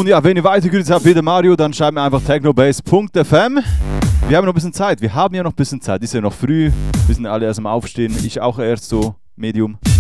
Und ja, wenn ihr weitergehört habt wie der Mario, dann schreibt mir einfach technobase.fm. Wir haben noch ein bisschen Zeit. Ist ja noch früh. Wir sind alle erst am Aufstehen. Ich auch erst so Medium.